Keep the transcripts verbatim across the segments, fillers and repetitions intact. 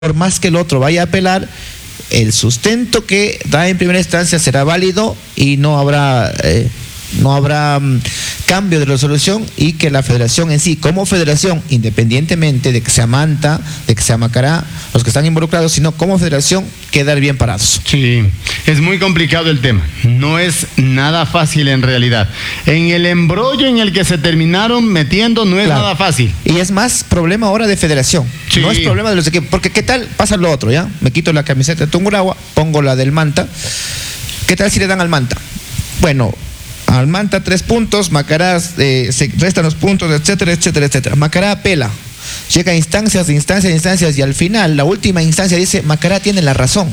por más que el otro vaya a apelar, el sustento que da en primera instancia será válido y no habrá eh, no habrá um, cambio de resolución, y que la federación en sí, como federación, independientemente de que sea Manta, de que sea Macará, los que están involucrados, sino como federación, quedar bien parados. Sí, es muy complicado el tema, no es nada fácil en realidad. En el embrollo en el que se terminaron metiendo no es claro. nada fácil. Y es más problema ahora de federación, sí. no es problema de los equipos, porque ¿qué tal pasa lo otro? Ya me quito la camiseta de Tungurahua, pongo la del Manta. ¿Qué tal si le dan al Manta? Bueno, al Manta tres puntos, Macará eh, se restan los puntos, etcétera, etcétera, etcétera. Macará apela, llega a instancias, instancias, instancias, y al final, la última instancia dice, Macará tiene la razón.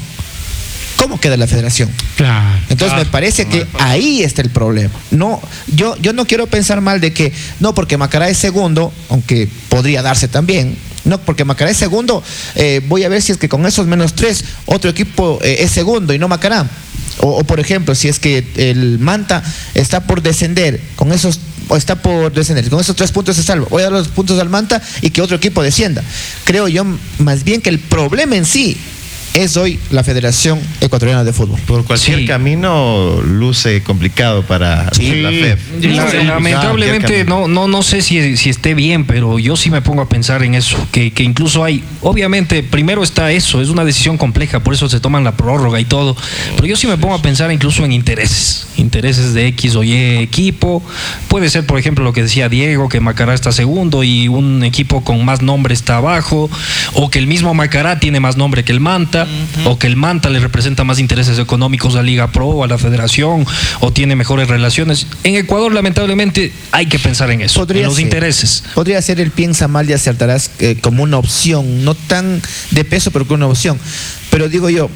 ¿Cómo queda la federación? Claro, Entonces claro, me parece que ahí está el problema. No, yo, yo no quiero pensar mal de que, no, porque Macará es segundo, aunque podría darse también. No, porque Macará es segundo, eh, voy a ver si es que con esos menos tres, otro equipo eh, es segundo y no Macará. O, o por ejemplo, si es que el Manta está por descender, con esos, o está por descender, con esos tres puntos se salva, voy a dar los puntos al Manta y que otro equipo descienda. Creo yo más bien que el problema en sí es hoy la Federación Ecuatoriana de Fútbol. Por cualquier sí. camino luce complicado para sí. la F E F. La, lamentablemente no, no, no sé si, si esté bien, pero yo sí me pongo a pensar en eso, que, que incluso hay, obviamente, primero está eso, es una decisión compleja, por eso se toman la prórroga y todo, pero yo sí me pongo a pensar incluso en intereses, intereses de X o Y equipo. Puede ser, por ejemplo, lo que decía Diego, que Macará está segundo y un equipo con más nombre está abajo, o que el mismo Macará tiene más nombre que el Manta, Uh-huh. o que el Manta le representa más intereses económicos a Liga Pro o a la federación, o tiene mejores relaciones. En Ecuador, lamentablemente, hay que pensar en eso, podría en los ser, intereses. Podría ser el piensa mal y acertarás eh, como una opción, no tan de peso, pero como una opción. Pero digo yo,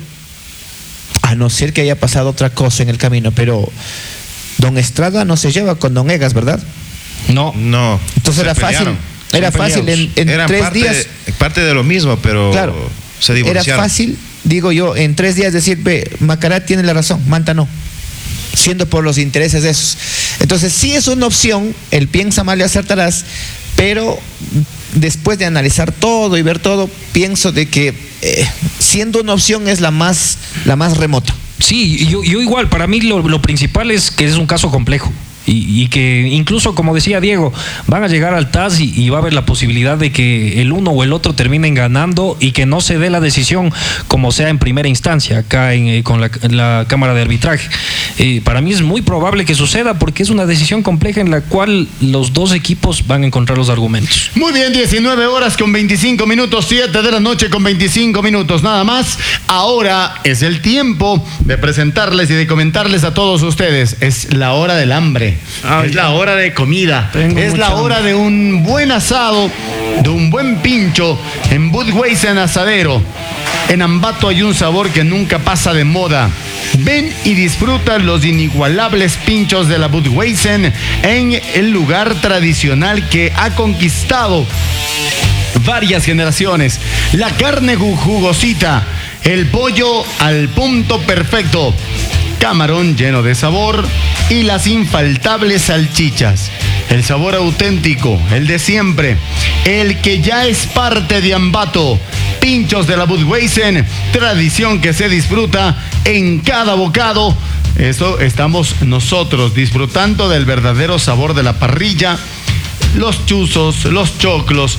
a no ser que haya pasado otra cosa en el camino, pero Don Estrada no se lleva con Don Egas, ¿verdad? No. No. Entonces era fácil, era fácil en, en Eran tres parte, días. parte de lo mismo, pero claro, se divorciaron. Era fácil, digo yo, en tres días decir, ve, Macará tiene la razón, Manta no, siendo por los intereses de esos. Entonces sí es una opción, el piensa mal y acertarás, pero después de analizar todo y ver todo, pienso de que eh, siendo una opción es la más, la más remota. Sí, yo, yo igual, para mí lo, lo principal es que es un caso complejo. Y, y que incluso, como decía Diego, van a llegar al T A S y, y va a haber la posibilidad de que el uno o el otro terminen ganando y que no se dé la decisión como sea en primera instancia acá en, eh, con la, la Cámara de Arbitraje. Eh, para mí es muy probable que suceda porque es una decisión compleja en la cual los dos equipos van a encontrar los argumentos. Muy bien, diecinueve horas con veinticinco minutos, siete de la noche con veinticinco minutos nada más. Ahora es el tiempo de presentarles y de comentarles a todos ustedes. Es la hora del hambre. Ay, es la hora de comida. Es la hora hambre. de un buen asado, de un buen pincho en Budweiser Asadero. En Ambato hay un sabor que nunca pasa de moda. Ven y disfruta los inigualables pinchos de la Budweiser en el lugar tradicional que ha conquistado varias generaciones. La carne jugosita, el pollo al punto perfecto, camarón lleno de sabor y las infaltables salchichas. El sabor auténtico, el de siempre, el que ya es parte de Ambato. Pinchos de la Budweiser, tradición que se disfruta en cada bocado. Eso estamos nosotros disfrutando del verdadero sabor de la parrilla, los chuzos, los choclos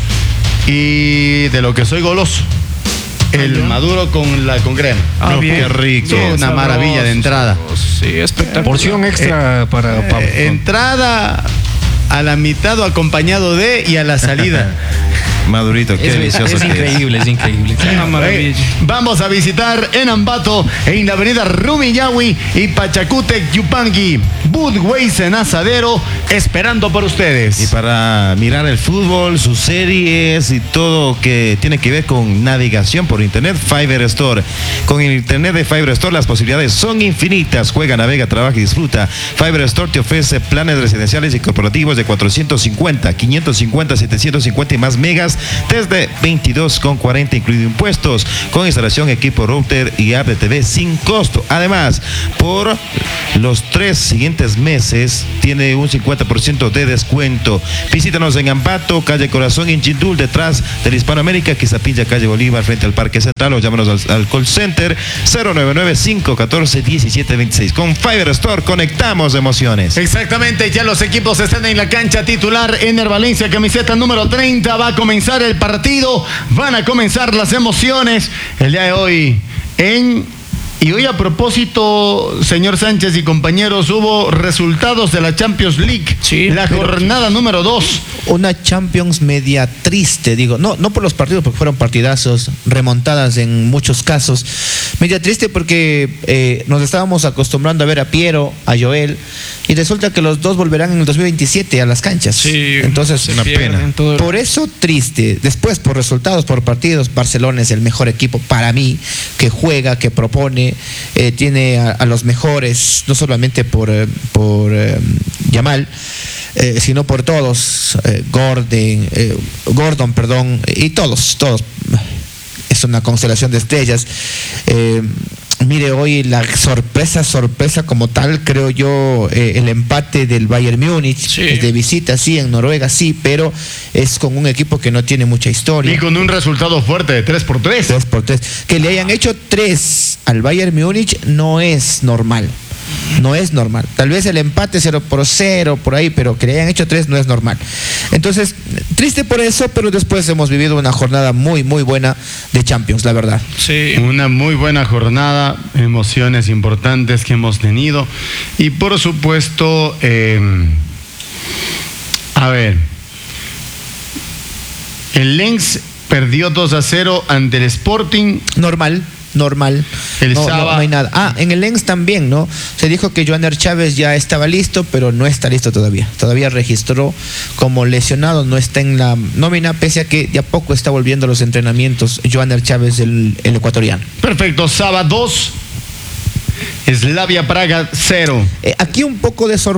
y de lo que soy goloso. El ah, maduro con la con crema. Ah, no, bien. Qué rico. Sí, una sabroso, maravilla de entrada. Sí, espectacular. Porción extra eh, para, para eh, entrada a la mitad o acompañado de y a la salida. Madurito, qué es, delicioso. Es que increíble, es, es increíble. Es una maravilla. Vamos a visitar en Ambato, en la avenida Rumiñahui y Pachacútec, Yupanqui. Budweiser Asadero, esperando por ustedes. Y para mirar el fútbol, sus series y todo que tiene que ver con navegación por internet, Fiber Store. Con el internet de Fiber Store las posibilidades son infinitas. Juega, navega, trabaja y disfruta. Fiber Store te ofrece planes residenciales y corporativos de cuatrocientos cincuenta, quinientos cincuenta, setecientos cincuenta y más megas desde veintidós con cuarenta incluido impuestos, con instalación, equipo, router y app de T V sin costo. Además, por los tres siguientes siguientes meses tiene un cincuenta por ciento de descuento. Visítanos en Ambato, calle Corazón, en Chindul, detrás del Hispanoamérica, Quizapilla, calle Bolívar, frente al Parque Central, o llámanos al, al call center cero nueve nueve cinco uno cuatro uno siete dos seis. Con Fiverr Store conectamos emociones. Exactamente, ya los equipos están en la cancha titular. Ener Valencia, camiseta número treinta, va a comenzar el partido, van a comenzar las emociones el día de hoy en... Y hoy, a propósito, señor Sánchez y compañeros, hubo resultados de la Champions League, sí, la jornada número dos. Una Champions media triste, digo, no, no por los partidos, porque fueron partidazos, remontadas en muchos casos. Media triste porque eh, nos estábamos acostumbrando a ver a Piero, a Joel, y resulta que los dos volverán en el dos mil veintisiete a las canchas. Sí, entonces, una pena. Todo... Por eso triste. Después, por resultados, por partidos, Barcelona es el mejor equipo para mí, que juega, que propone, eh, tiene a, a los mejores, no solamente por, eh, por eh, Yamal, eh, sino por todos, eh, Gordon, eh, Gordon, perdón, y todos, todos. Es una constelación de estrellas. Eh, Mire, hoy la sorpresa, sorpresa como tal, creo yo, eh, el empate del Bayern Múnich, sí. Es de visita, sí, en Noruega, sí, pero es con un equipo que no tiene mucha historia. Y con un resultado fuerte de tres por tres. tres por tres. Que le hayan hecho tres al Bayern Múnich no es normal. No es normal. Tal vez el empate cero por cero por ahí, pero que le hayan hecho tres no es normal. Entonces, triste por eso, pero después hemos vivido una jornada muy, muy buena de Champions, la verdad. Sí. Una muy buena jornada, emociones importantes que hemos tenido. Y por supuesto, eh, a ver, el Lens perdió dos a cero ante el Sporting. Normal. Normal. El no, sábado. no, no hay nada. Ah, en el Lens también, ¿no? Se dijo que Joaner Chávez ya estaba listo, pero no está listo todavía. Todavía registró como lesionado, no está en la nómina, pese a que de a poco está volviendo a los entrenamientos Joaner Chávez, el, el ecuatoriano. Perfecto, Saba dos, Slavia Praga cero. Eh, aquí un poco de sorpresa.